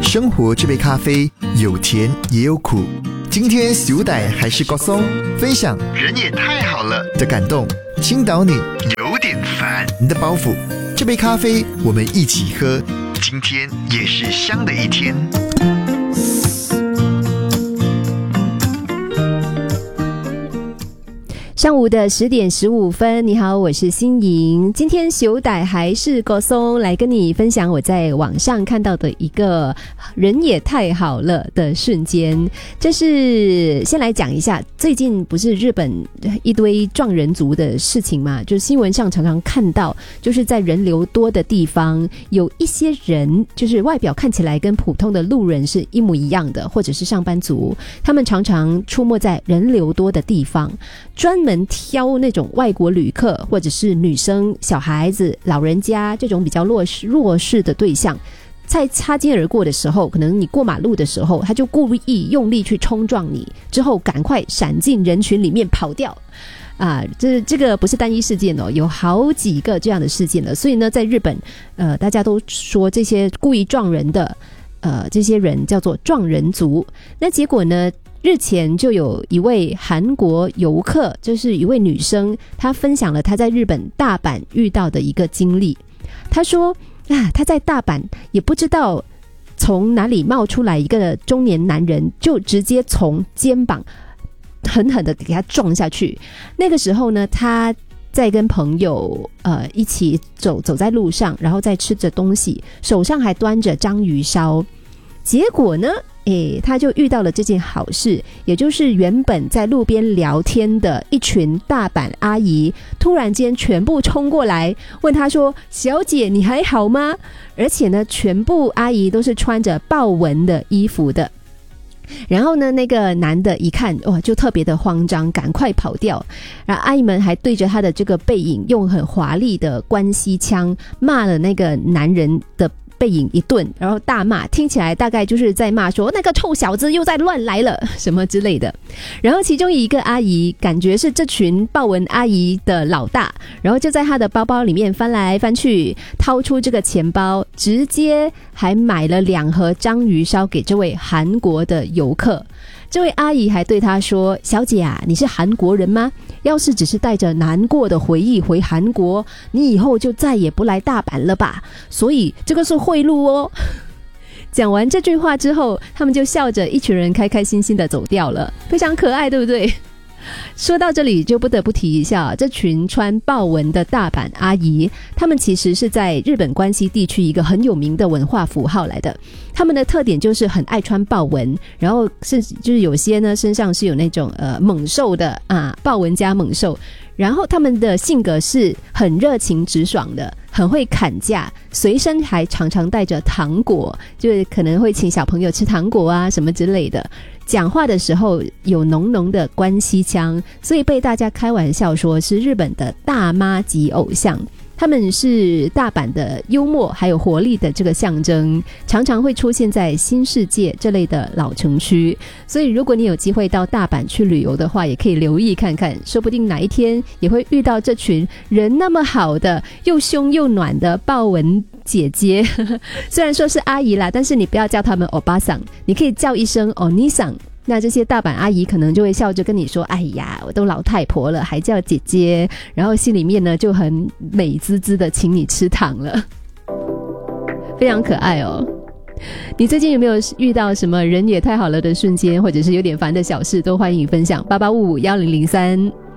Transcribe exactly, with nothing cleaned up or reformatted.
生活这杯咖啡有甜也有苦。今天小弟还是郭松分享人也太好了的感动，倾倒你有点烦你的包袱。这杯咖啡我们一起喝，今天也是香的一天。 上午的十点十五分，你好，我是欣莹。今天小歹还是郭松来跟你分享我在网上看到的一个人也太好了的瞬间。这是先来讲一下，最近不是日本一堆撞人族的事情嘛，就是新闻上常常看到，就是在人流多的地方，有一些人就是外表看起来跟普通的路人是一模一样的，或者是上班族，他们常常出没在人流多的地方，专门挑那种外国旅客或者是女生、小孩子、老人家这种比较弱势弱势的对象，在擦肩而过的时候，可能你过马路的时候，他就故意用力去冲撞你，之后赶快闪进人群里面跑掉。啊，这这个不是单一事件哦，有好几个这样的事件了。所以呢，在日本，呃，大家都说这些故意撞人的，呃，这些人叫做撞人族。那结果呢？日前就有一位韩国游客，就是一位女生，她分享了她在日本大阪遇到的一个经历。她说啊，她在大阪也不知道从哪里冒出来一个中年男人，就直接从肩膀狠狠的给她撞下去。那个时候呢，她在跟朋友呃一起走走在路上，然后在吃着东西，手上还端着章鱼烧。结果呢，诶，他就遇到了这件好事，也就是原本在路边聊天的一群大阪阿姨，突然间全部冲过来问他说：“小姐，你还好吗？”而且呢，全部阿姨都是穿着豹纹的衣服的。然后呢，那个男的一看，哇，就特别的慌张，赶快跑掉。然后阿姨们还对着他的这个背影，用很华丽的关西腔骂了那个男人的背影一顿，然后大骂，听起来大概就是在骂说那个臭小子又在乱来了什么之类的。然后其中一个阿姨感觉是这群豹纹阿姨的老大，然后就在她的包包里面翻来翻去，掏出这个钱包，直接还买了两盒章鱼烧给这位韩国的游客。这位阿姨还对他说：“小姐啊，你是韩国人吗？要是只是带着难过的回忆回韩国，你以后就再也不来大阪了吧？所以这个是贿赂哦。”讲完这句话之后，他们就笑着一群人开开心心的走掉了，非常可爱，对不对？说到这里就不得不提一下，这群穿豹纹的大阪阿姨，他们其实是在日本关西地区一个很有名的文化符号来的。他们的特点就是很爱穿豹纹，然后甚至就是有些呢身上是有那种呃猛兽的啊，豹纹加猛兽。然后他们的性格是很热情直爽的，很会砍价，随身还常常带着糖果，就是可能会请小朋友吃糖果啊什么之类的。讲话的时候有浓浓的关西腔，所以被大家开玩笑说是日本的大妈级偶像。他们是大阪的幽默还有活力的这个象征，常常会出现在新世界这类的老城区。所以如果你有机会到大阪去旅游的话，也可以留意看看，说不定哪一天也会遇到这群人那么好的又凶又暖的豹纹姐姐。虽然说是阿姨啦，但是你不要叫他们欧巴桑，你可以叫一声欧尼桑。那这些大阪阿姨可能就会笑着跟你说：“哎呀，我都老太婆了，还叫姐姐。”然后心里面呢就很美滋滋的请你吃糖了，非常可爱哦。你最近有没有遇到什么人也太好了的瞬间，或者是有点烦的小事，都欢迎分享八八五五一零零三。